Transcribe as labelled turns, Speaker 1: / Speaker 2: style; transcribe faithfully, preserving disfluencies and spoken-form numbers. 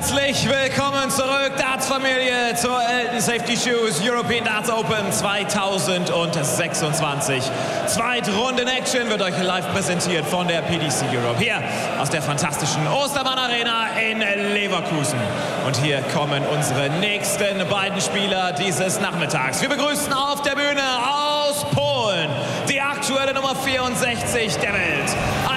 Speaker 1: Herzlich willkommen zurück, Darts-Familie, zur Elton Safety Shoes European Darts Open zweitausendsechsundzwanzig. Zweitrunden Action wird euch live präsentiert von der P D C Europe, hier aus der fantastischen Ostermann Arena in Leverkusen. Und hier kommen unsere nächsten beiden Spieler dieses Nachmittags. Wir begrüßen auf der Bühne aus Polen die aktuelle Nummer vierundsechzig der Welt.